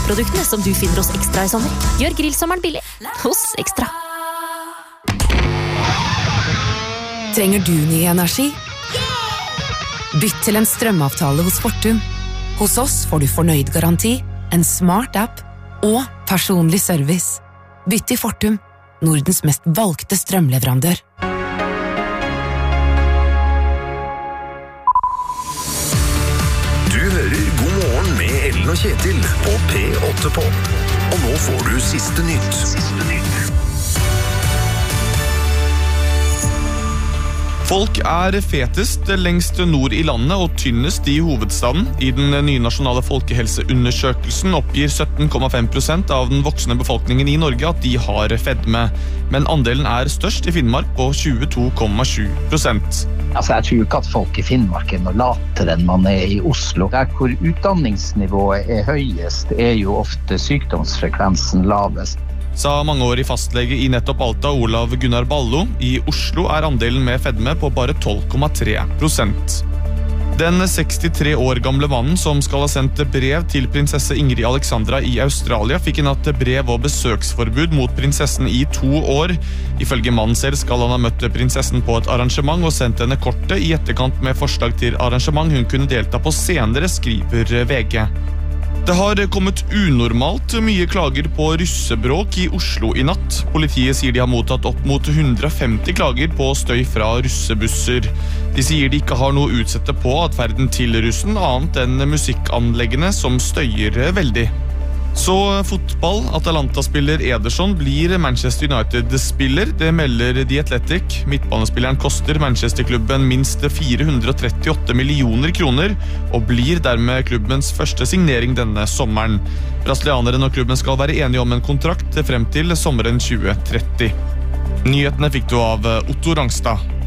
grillproduktene som du finner hos Ekstra i sommer. Gjør grillsommeren billig hos Ekstra. Trenger du ny energi? Bytt til en strømavtale hos Fortum. Hos oss får du fornøyd garanti, en smart app og personlig service. Bytt til Fortum, Nordens mest valgte strømleverandør. Du hører God morgen med Ellen og Kjetil på P8 på. Og nå får du siste nytt. Folk fetest lengst nord i landet og tynnest i hovedstaden. I den nye nasjonale folkehelseundersøkelsen oppgir 17,5% av den voksne befolkningen i Norge at de har fedme. Men andelen størst i Finnmark på 22,7%. Jeg tror ikke at folk i Finnmark noe latere enn man i Oslo. Der hvor utdanningsnivået høyest, jo ofte sykdomsfrekvensen lavest. Sa mangeårig fastlege i nettopp Alta, Olav Gunnar Ballo. I Oslo andelen med fedme på bare 12,3%. Den 63 år gamle mannen som skal ha sendt brev til prinsesse Ingrid Alexandra i Australia fikk i natt brev og besøksforbud mot prinsessen i 2 år. Ifølge mannen selv skal han ha møtt prinsessen på et arrangement og sendt henne kortet i etterkant med forslag til arrangement hun kunne delta på senere, skriver VG. Det har kommet unormalt mye klager på russebråk i Oslo i natt. Politiet sier de har mottatt opp mot 150 klager på støy fra russebusser. De sier de ikke har noe å utsette på atferden til russen, annet enn musikkanleggene som støyer veldig. Så fotball. Atalanta-spiller Ederson blir Manchester United-spiller. Det melder The Athletic. Midtbanespilleren koster Manchester-klubben minst 438 millioner kroner og blir dermed klubbens første signering denne sommeren. Brasilianeren og klubben skal være enige om en kontrakt frem til sommeren 2030. Nyhetene fikk du av Otto Rangstad.